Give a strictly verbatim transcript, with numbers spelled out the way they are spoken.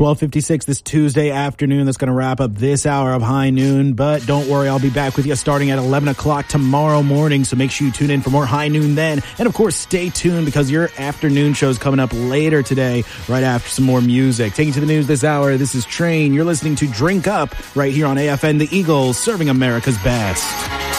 twelve fifty-six this Tuesday afternoon. That's going to wrap up this hour of High Noon. But don't worry, I'll be back with you starting at eleven o'clock tomorrow morning. So make sure you tune in for more High Noon then. And of course, stay tuned because your afternoon show's coming up later today, right after some more music. Taking you to the news this hour, this is Train. You're listening to Drink Up right here on A F N The Eagle, serving America's best.